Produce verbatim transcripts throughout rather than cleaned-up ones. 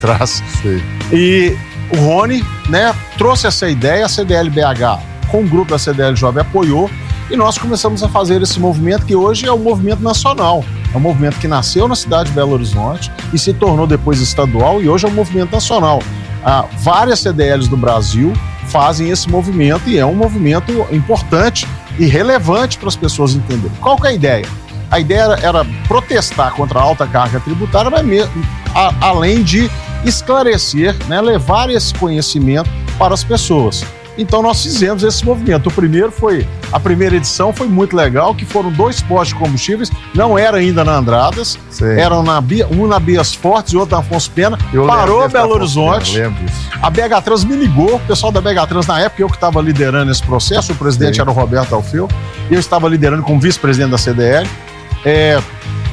atrás. Sim. E o Rony, né, trouxe essa ideia, a C D L B H, com o grupo da C D L Jovem, apoiou, e nós começamos a fazer esse movimento que hoje é um movimento nacional. É um movimento que nasceu na cidade de Belo Horizonte e se tornou depois estadual, e hoje é um movimento nacional. Ah, várias C D Ls do Brasil fazem esse movimento, e é um movimento importante e relevante para as pessoas entenderem. Qual que é a ideia? A ideia era, era protestar contra a alta carga tributária, mas mesmo, a, além de esclarecer, né, levar esse conhecimento para as pessoas. Então nós fizemos esse movimento. O primeiro foi, a primeira edição foi muito legal, que foram dois postos de combustíveis, não era ainda na Andradas, Sim. eram na, um na Bias Fortes e outro na Afonso Pena, eu parou Belo Horizonte, a B H Trans me ligou, o pessoal da B H Trans na época, eu que estava liderando esse processo, o presidente Sim. era o Roberto Alfeu, eu estava liderando como vice-presidente da C D L, é,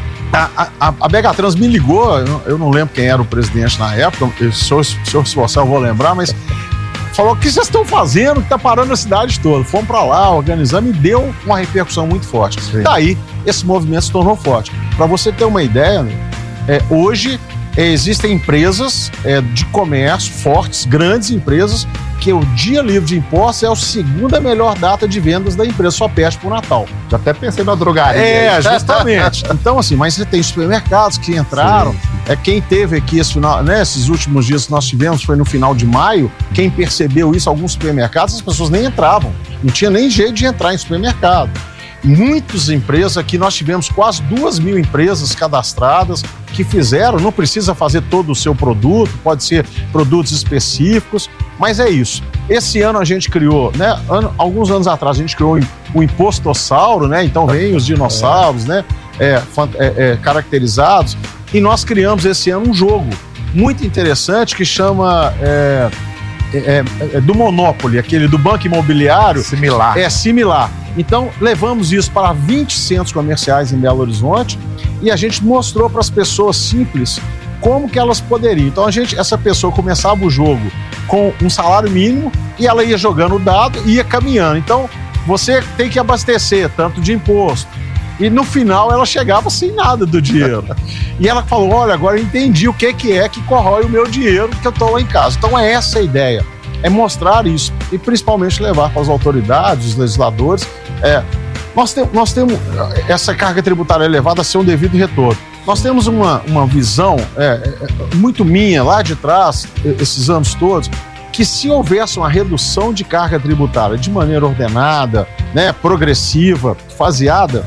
a, a, a B H Trans me ligou, eu, eu não lembro quem era o presidente na época, se eu, se eu esforçar eu vou lembrar, mas falou: o que vocês estão fazendo, que tá parando a cidade toda? Fomos para lá, organizamos, e deu uma repercussão muito forte. Sim. Daí, esse movimento se tornou forte. Para você ter uma ideia, né, é, hoje é, existem empresas é, de comércio fortes, grandes empresas, que o dia livre de impostos é a segunda melhor data de vendas da empresa, só perde pro Natal. Já até pensei na drogaria. É, justamente. Então, assim, mas você tem supermercados que entraram. Sim, sim. É, quem teve aqui esse final, né, esses últimos dias que nós tivemos, foi no final de maio, quem percebeu isso, alguns supermercados, as pessoas nem entravam. Não tinha nem jeito de entrar em supermercado. Muitas empresas aqui, nós tivemos quase duas mil empresas cadastradas que fizeram, não precisa fazer todo o seu produto, pode ser produtos específicos, mas é isso. Esse ano a gente criou, né, ano, alguns anos atrás a gente criou o Impostossauro, né, então vem os dinossauros, né, é, é, é, caracterizados, e nós criamos esse ano um jogo muito interessante que chama... É, É, é do Monopoly, aquele do Banco Imobiliário. Similar. É similar. Então, levamos isso para vinte centros comerciais em Belo Horizonte e a gente mostrou para as pessoas simples como que elas poderiam. Então, a gente, essa pessoa começava o jogo com um salário mínimo e ela ia jogando o dado e ia caminhando. Então, você tem que abastecer tanto de imposto. E no final ela chegava sem nada do dinheiro. E ela falou: olha, agora eu entendi o que, que é que corrói o meu dinheiro que eu estou lá em casa. Então é essa a ideia, é mostrar isso e principalmente levar para as autoridades, os legisladores. É, nós, tem, nós temos essa carga tributária elevada a ser um devido retorno. Nós temos uma, uma visão é, é, muito minha lá de trás, esses anos todos, que se houvesse uma redução de carga tributária de maneira ordenada, né, progressiva, faseada,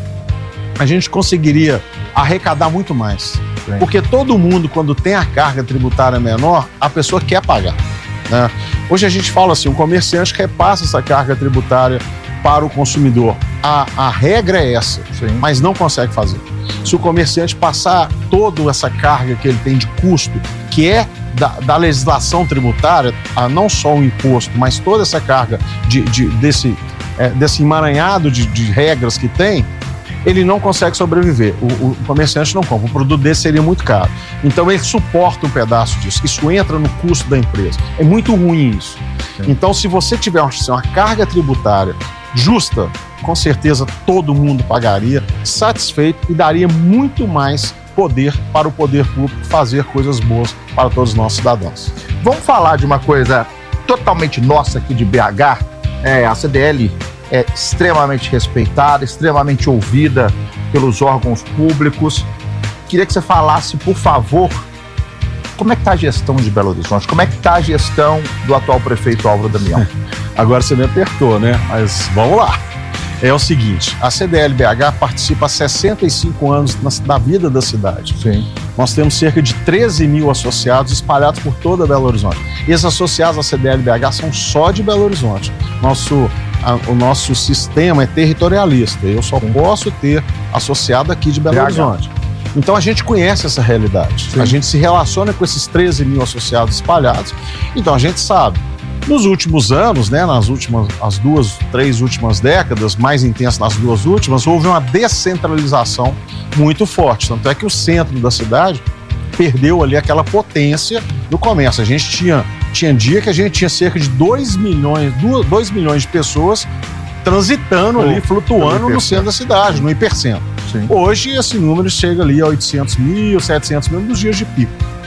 a gente conseguiria arrecadar muito mais. Sim. Porque todo mundo, quando tem a carga tributária menor, a pessoa quer pagar, né? Hoje a gente fala assim, o comerciante repassa essa carga tributária para o consumidor. A, a regra é essa, Sim. mas não consegue fazer. Se o comerciante passar toda essa carga que ele tem de custo, que é da, da legislação tributária, a não só o imposto, mas toda essa carga de, de, desse, é, desse emaranhado de, de regras que tem, ele não consegue sobreviver. O, o comerciante não compra. O produto desse seria muito caro. Então ele suporta um pedaço disso. Isso entra no custo da empresa. É muito ruim isso. Sim. Então, se você tiver uma, uma carga tributária justa, com certeza todo mundo pagaria, satisfeito, e daria muito mais poder para o poder público fazer coisas boas para todos os nossos cidadãos. Vamos falar de uma coisa totalmente nossa aqui de B H. É, a C D L é extremamente respeitada, extremamente ouvida pelos órgãos públicos. Queria que você falasse, por favor, como é que está a gestão de Belo Horizonte? Como é que está a gestão do atual prefeito Álvaro Damião? Agora você me apertou, né? Mas vamos lá. É o seguinte, a C D L B H participa há sessenta e cinco anos na, na vida da cidade. Sim. Nós temos cerca de treze mil associados espalhados por toda Belo Horizonte. Esses associados à C D L B H são só de Belo Horizonte. Nosso... A, o nosso sistema é territorialista. Eu só Sim. posso ter associado aqui de Belo B H. Horizonte. Então a gente conhece essa realidade. Sim. A gente se relaciona com esses treze mil associados espalhados. Então a gente sabe. Nos últimos anos, né, nas últimas, as duas, três últimas décadas, mais intensa nas duas últimas, houve uma descentralização muito forte. Tanto é que o centro da cidade perdeu ali aquela potência do comércio. A gente tinha, tinha dia que a gente tinha cerca de dois milhões, dois milhões de pessoas transitando oh, ali, flutuando no centro da cidade, no hipercentro. Sim. Hoje esse número chega ali a oitocentos mil, setecentos mil nos dias de pico.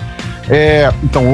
É, então,